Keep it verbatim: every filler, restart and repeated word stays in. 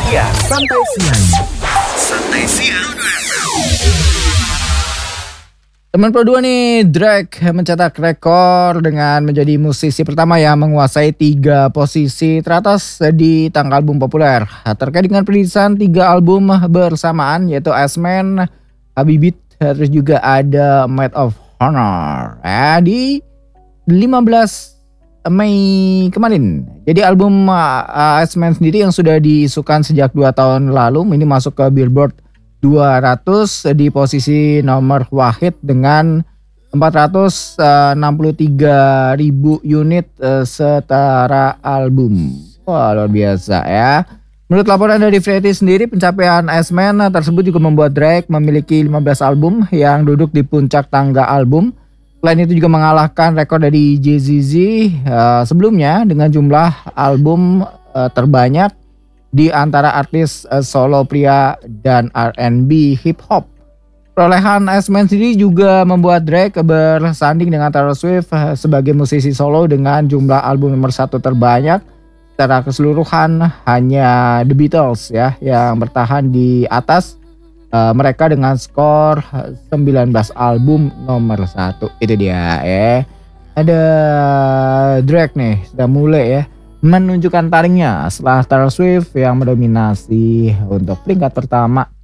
Ya, santai siang. Santai siang. Teman Pro dua nih, Drake mencetak rekor dengan menjadi musisi pertama yang menguasai tiga posisi teratas di tangga album populer. Terkait dengan perilisan tiga album bersamaan yaitu Iceman, Habibit, terus juga ada Maid of Honor ya, di lima belas Mei kemarin. Jadi album uh, Iceman sendiri yang sudah diisukan sejak dua tahun lalu ini masuk ke Billboard dua ratus di posisi nomor wahid dengan empat ratus enam puluh tiga ribu unit uh, setara album. Wah, luar biasa ya. Menurut laporan dari Variety sendiri, pencapaian Iceman tersebut juga membuat Drake memiliki lima belas album yang duduk di puncak tangga album. Selain itu juga mengalahkan rekor dari Jay-Z uh, sebelumnya dengan jumlah album uh, terbanyak di antara artis uh, solo pria dan R and B hip hop. Perolehan Iceman sendiri juga membuat Drake bersanding dengan Taylor Swift uh, sebagai musisi solo dengan jumlah album nomor satu terbanyak. Secara keseluruhan hanya The Beatles ya yang bertahan di atas uh, mereka dengan skor sembilan belas album nomor satu. Itu dia ya. Ada Drake nih sudah mulai ya menunjukkan taringnya setelah Taylor Swift yang mendominasi untuk peringkat pertama